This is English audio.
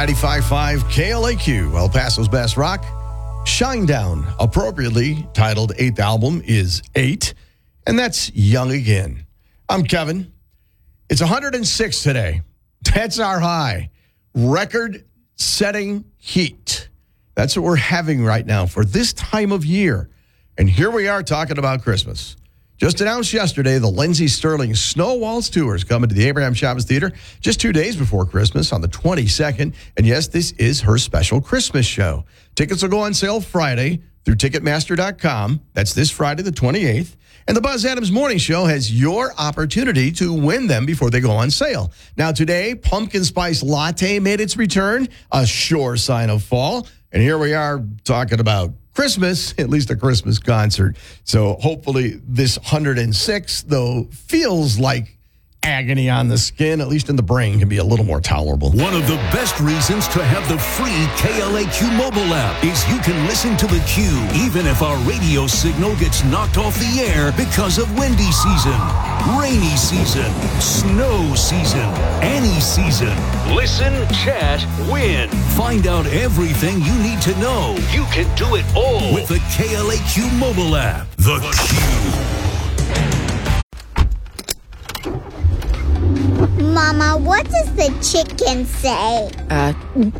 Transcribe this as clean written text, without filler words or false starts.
95.5 KLAQ, El Paso's best rock. Shinedown, appropriately titled 8th album, is 8. And that's Young Again. I'm Kevin. It's 106 today. That's our high. Record-setting heat. That's what we're having right now for this time of year. And here we are talking about Christmas. Just announced yesterday, the Lindsey Stirling Snow Waltz Tour is coming to the Abraham Chavez Theater just 2 days before Christmas on the 22nd. And yes, this is her special Christmas show. Tickets will go on sale Friday through Ticketmaster.com. That's this Friday, the 28th. And the Buzz Adams Morning Show has your opportunity to win them before they go on sale. Now today, Pumpkin Spice Latte made its return, a sure sign of fall. And here we are talking about Christmas, at least a Christmas concert. So hopefully this 106, though, feels like agony on the skin, at least in the brain, can be a little more tolerable. One of the best reasons to have the free KLAQ mobile app is you can listen to the Q even if our radio signal gets knocked off the air because of windy season, rainy season, snow season, any season. Listen, chat, win. Find out everything you need to know. You can do it all with the KLAQ mobile app. The Q. Mama, what does the chicken say?